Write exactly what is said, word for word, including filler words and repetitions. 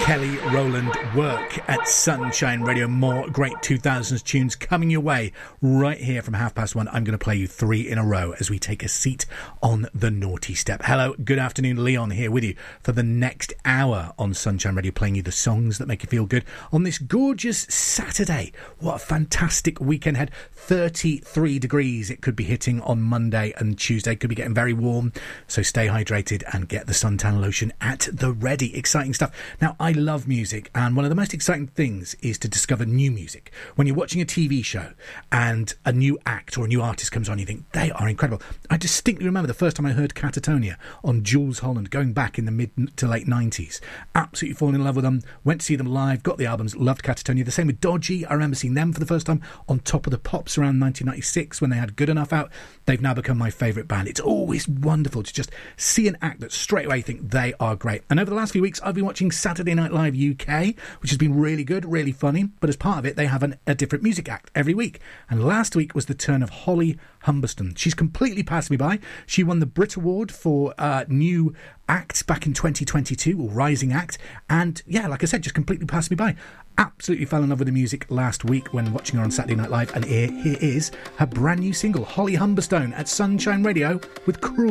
Kelly Rowland Work at Sunshine Radio. More great two thousands tunes coming your way right here from half past one. I'm going to play you three in a row as we take a seat on the naughty step. Hello, good afternoon. Leon here with you for the next hour on Sunshine Radio, playing you the songs that make you feel good on this gorgeous Saturday. What a fantastic weekend ahead. thirty-three degrees it could be hitting on Monday and Tuesday. Could be getting very warm, so stay hydrated and get the suntan lotion at the ready. Exciting stuff. Now, I love music, and one of the most exciting things is to discover new music. When you're watching a T V show and a new act or a new artist comes on, you think, they are incredible. I distinctly remember the first time I heard Catatonia on Jules Holland, going back in the mid to late nineties. Absolutely fallen in love with them, went to see them live, got the albums, loved Catatonia. The same with Dodgy. I remember seeing them for the first time on Top of the Pops around nineteen ninety-six when they had Good Enough out. They've now become my favourite band. It's always wonderful to just see an act that straight away you think they are great. And over the last few weeks, I've been watching Saturday Night Live U K, which has been really good, really funny. But as part of it, they have an, a different music act every week. And last week was the turn of Holly Humberstone. She's completely passed me by. She won the Brit Award for uh, New Act back in twenty twenty-two, or Rising Act. And yeah, like I said, just completely passed me by. Absolutely fell in love with the music last week when watching her on Saturday Night Live. And here, here is her brand new single, Holly Humberstone at Sunshine Radio with Cruel.